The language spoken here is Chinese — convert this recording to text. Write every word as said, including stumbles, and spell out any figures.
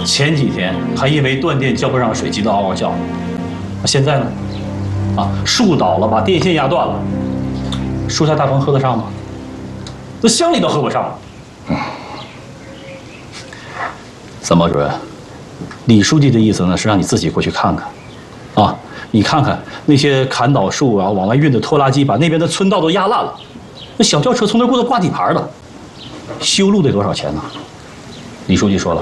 前几天还因为断电交不上水急得嗷嗷叫，现在呢？啊，树倒了，把电线压断了，树下大棚喝得上吗？那乡里都喝不上。嗯。参谋主任，李书记的意思呢是让你自己过去看看，啊，你看看那些砍倒树啊、往外运的拖拉机，把那边的村道都压烂了，那小轿车从那过都挂底盘了，修路得多少钱呢？李书记说了，